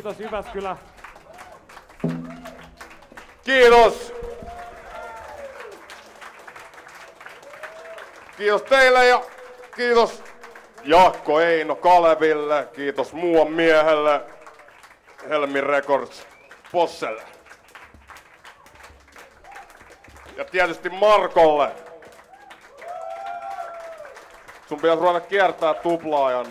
Kiitos Jyväskylä. Kiitos! Kiitos teille ja kiitos Jaakko, Eino, Kaleville. Kiitos Muuan miehelle, Helmin Records, Posselle. Ja tietysti Markolle. Sun pitäisi ruveta kiertää tuplaajan.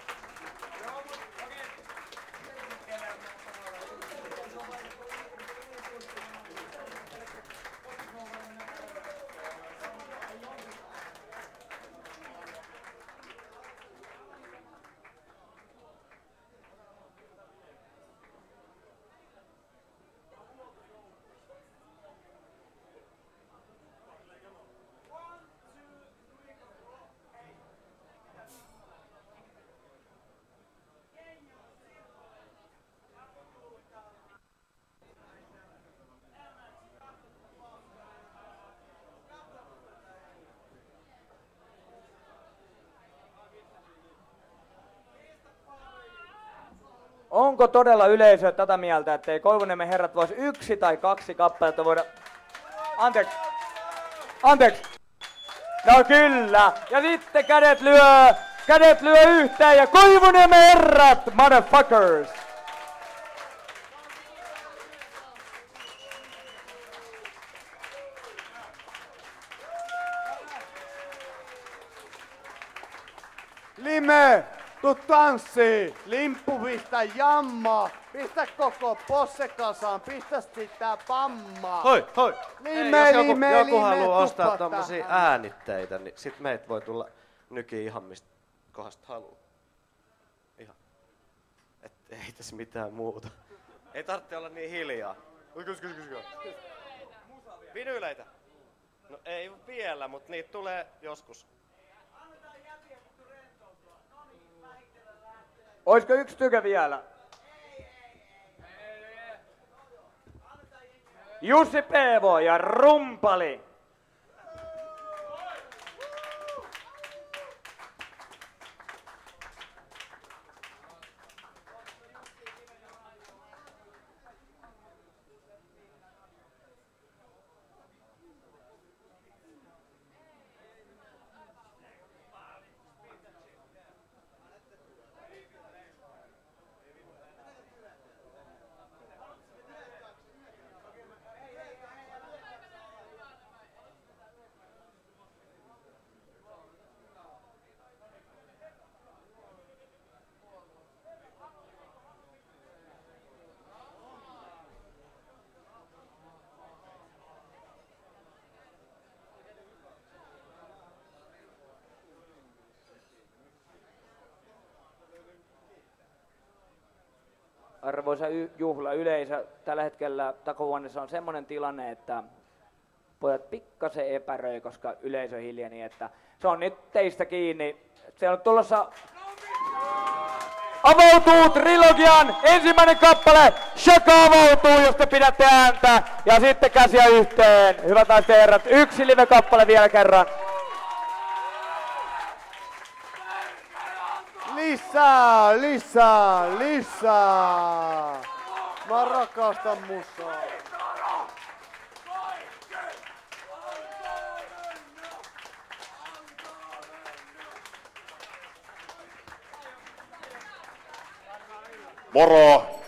Onko todella yleisö tätä mieltä, että ei Koivuniemen herrat voisi 1 tai 2 kappaletta voida... Anteeksi! No kyllä! Ja sitten kädet lyö yhteen ja Koivuniemen herrat, motherfuckers! Lime! Tuu tanssii! Limppu pistä jammaa! Pistä koko posse kasaan! Pistä sitä pammaa! Hoi! Lime, Jos joku lime, haluaa ostaa tuppa tommosia tähän. äänitteitä, niin sit meitä voi tulla nyki ihan mistä kohdasta haluu. Ihan. Et ei tässä mitään muuta. Ei tarvitse olla niin hiljaa. Kysy. Vinyyleitä? No ei vielä, mut niitä tulee joskus. Oisko 1 tykä vielä? Jussi Peevo ja Rumpali. Arvoisa juhlayleisö, tällä hetkellä takahuoneessa on semmoinen tilanne, että pojat pikkasen epäröi, koska yleisö hiljeni, että se on nyt teistä kiinni. Se on tulossa... Avautuu trilogian ensimmäinen kappale, Shaka avautuu, jos te pidätte ääntä, ja sitten käsiä yhteen. Hyvät naiset ja herrat, 1 live-kappale vielä kerran. Lisää! Mä rakastan musaa. Moro!